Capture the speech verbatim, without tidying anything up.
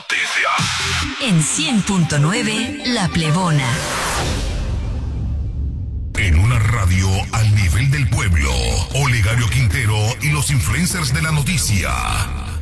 noticias. En cien punto nueve, La Plebona. En una radio al nivel del pueblo, Olegario Quintero y los influencers de la noticia.